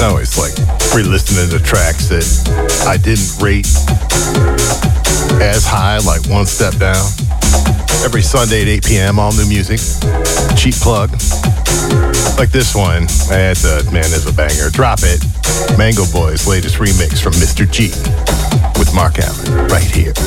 I always like re-listening to tracks that I didn't rate as high, like One Step Down. Every Sunday at 8 p.m., all new music. Cheap plug. Like this one. It's a banger. Drop It. Mango Boys' latest remix from Mr. G with Mark Allen right here.